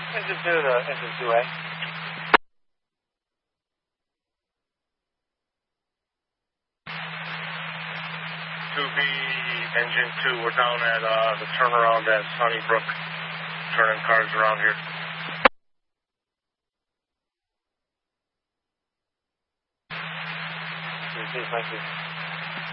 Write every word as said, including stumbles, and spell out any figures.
Engine two to engine two A. two B, engine two, we're down at uh, the turnaround at Sunnybrook, turning cars around here. Thank you.